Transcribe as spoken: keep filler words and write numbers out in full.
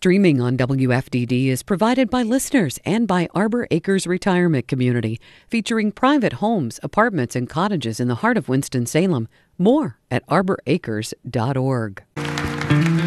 Streaming on W F D D is provided by listeners and by Arbor Acres Retirement Community, featuring private homes, apartments, and cottages in the heart of Winston-Salem. More at arbor acres dot org.